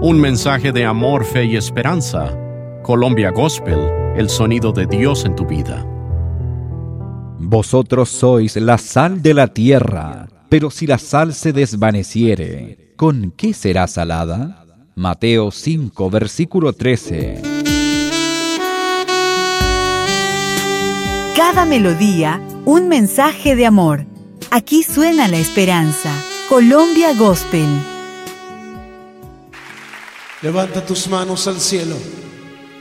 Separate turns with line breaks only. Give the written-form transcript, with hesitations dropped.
Un mensaje de amor, fe y esperanza. Colombia Gospel, el sonido de Dios en tu vida.
Vosotros sois la sal de la tierra, pero si la sal se desvaneciere, ¿con qué será salada? Mateo 5, versículo 13.
Cada melodía, un mensaje de amor. Aquí suena la esperanza. Colombia Gospel.
Levanta tus manos al cielo.